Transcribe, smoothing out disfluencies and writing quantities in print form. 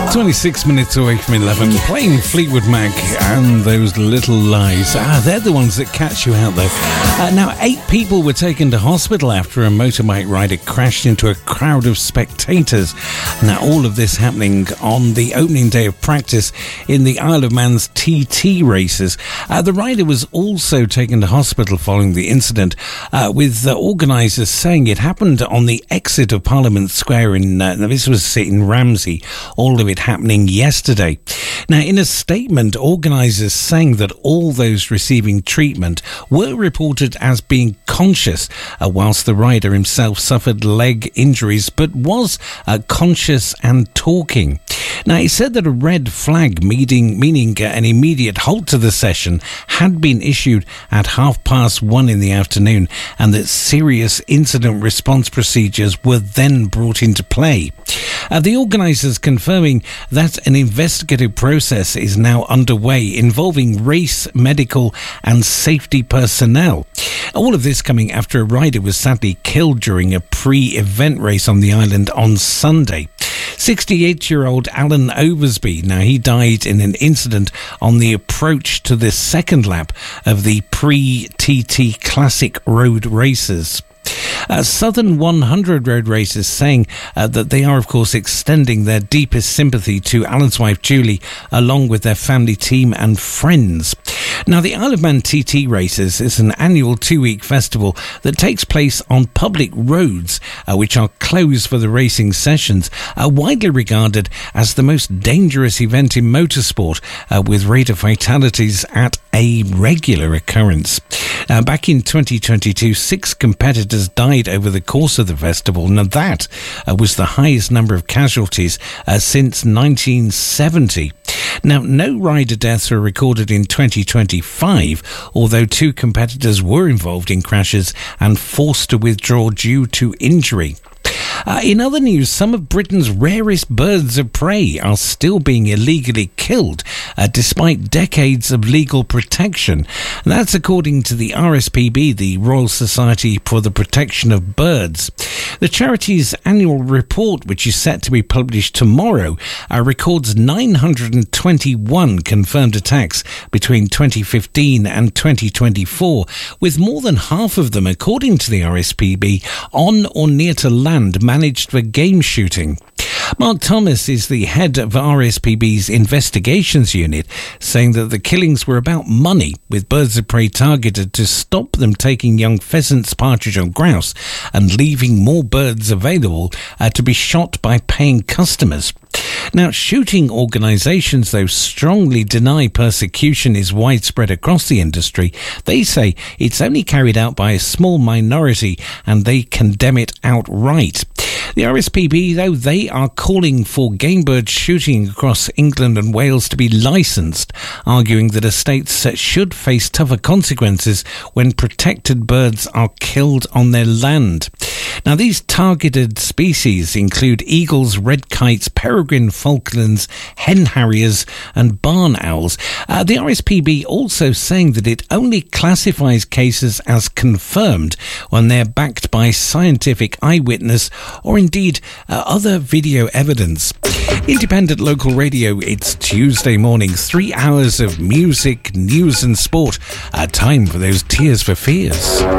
26 minutes away from 11, playing Fleetwood Mac and Those Little Lies. They're the ones that catch you out, though. Now, 8 people were taken to hospital after a motorbike rider crashed into a crowd of spectators. Now, all of this happening on the opening day of practice in the Isle of Man's TT races. The rider was also taken to hospital following the incident, with organisers saying it happened on the exit of Parliament Square this was in Ramsey. All of it happening yesterday. Now, in a statement, organisers saying that all those receiving treatment were reported as being conscious, whilst the rider himself suffered leg injuries but was conscious and talking. Now, he said that a red flag, meaning an immediate halt to the session, had been issued at 1:30 in the afternoon, and that serious incident response procedures were then brought into play. The organisers confirming that an investigative process is now underway involving race, medical and safety personnel. All of this coming after a rider was sadly killed during a pre-event race on the island on Sunday. 68-year-old Alan Oversby. Now, he died in an incident on the approach to the second lap of the pre-TT Classic Road races. Southern 100 road racers saying that they are, of course, extending their deepest sympathy to Alan's wife Julie, along with their family, team and friends. Now, the Isle of Man TT races is an annual 2-week festival that takes place on public roads, which are closed for the racing sessions, widely regarded as the most dangerous event in motorsport, with rate of fatalities at a regular occurrence. Back in 2022, 6 competitors died over the course of the festival, and that was the highest number of casualties since 1970. Now, no rider deaths were recorded in 2025, although 2 competitors were involved in crashes and forced to withdraw due to injury. In other news, some of Britain's rarest birds of prey are still being illegally killed, despite decades of legal protection. That's according to the RSPB, the Royal Society for the Protection of Birds. The charity's annual report, which is set to be published tomorrow, records 921 confirmed attacks between 2015 and 2024, with more than half of them, according to the RSPB, on or near to land managed for game shooting. Mark Thomas is the head of RSPB's investigations unit, saying that the killings were about money, with birds of prey targeted to stop them taking young pheasants, partridge and grouse, and leaving more birds available to be shot by paying customers. Now, shooting organisations, though, strongly deny persecution is widespread across the industry. They say it's only carried out by a small minority and they condemn it outright. The RSPB, though, they are calling for game bird shooting across England and Wales to be licensed, arguing that estates should face tougher consequences when protected birds are killed on their land. Now, these targeted species include eagles, red kites, peregrine falcons, hen harriers and barn owls. The RSPB also saying that it only classifies cases as confirmed when they're backed by scientific eyewitness or indeed other video evidence. Independent local radio, it's Tuesday mornings, 3 hours of music, news and sport. Time for those Tears for Fears.